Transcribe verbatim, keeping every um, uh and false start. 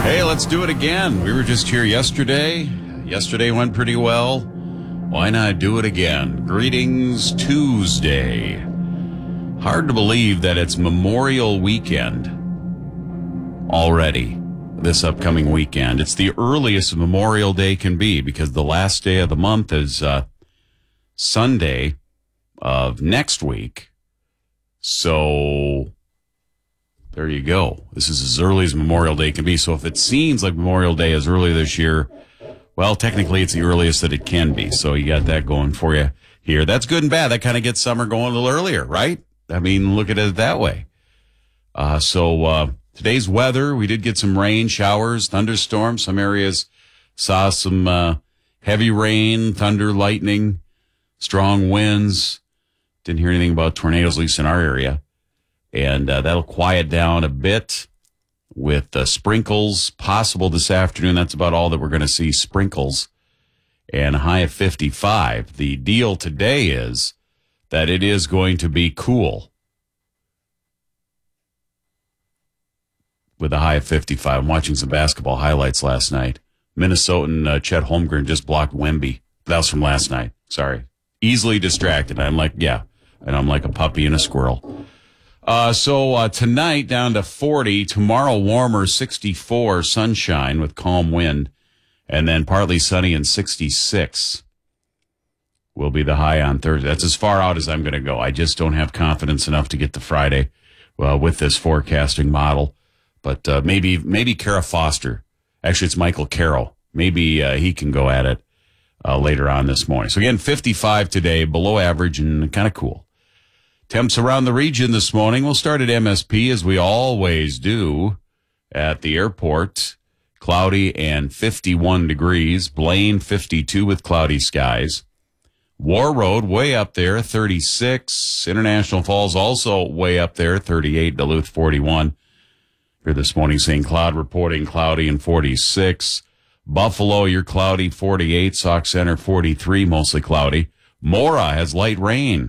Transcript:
Hey, let's do it again. We were just here yesterday. Yesterday went pretty well. Why not do it again? Greetings Tuesday. Hard to believe that it's Memorial Weekend already, this upcoming weekend. It's the earliest Memorial Day can be because the last day of the month is uh, Sunday of next week. So there you go. This is as early as Memorial Day can be. So if it seems like Memorial Day is early this year, well, technically it's the earliest that it can be. So you got that going for you here. That's good and bad. That kind of gets summer going a little earlier, right? I mean, look at it that way. Uh, so uh, today's weather, we did get some rain, showers, thunderstorms. Some areas saw some uh, heavy rain, thunder, lightning, strong winds. Didn't hear anything about tornadoes, at least in our area. And uh, that'll quiet down a bit with uh, sprinkles possible this afternoon. That's about all that we're going to see, sprinkles, and a high of fifty-five. The deal today is that it is going to be cool with a high of fifty-five. I'm watching some basketball highlights last night. Minnesotan uh, Chet Holmgren just blocked Wemby. That was from last night. Sorry. Easily distracted. I'm like, yeah. And I'm like a puppy and a squirrel. Uh, so, uh, tonight down to forty, tomorrow warmer, sixty-four, sunshine with calm wind, and then partly sunny and sixty-six will be the high on Thursday. That's as far out as I'm going to go. I just don't have confidence enough to get to Friday, uh, with this forecasting model. But, uh, maybe, maybe Kara Foster. Actually, it's Michael Carroll. Maybe, uh, he can go at it, uh, later on this morning. So again, fifty-five today, below average and kind of cool. Temps around the region this morning. We'll start at M S P, as we always do, at the airport. Cloudy and fifty-one degrees. Blaine, fifty-two with cloudy skies. War Road, way up there, thirty-six. International Falls, also way up there, thirty-eight. Duluth, forty-one. Here this morning, Saint Cloud reporting cloudy and forty-six. Buffalo, you're cloudy, forty-eight. Sauk Center, forty-three, mostly cloudy. Mora has light rain.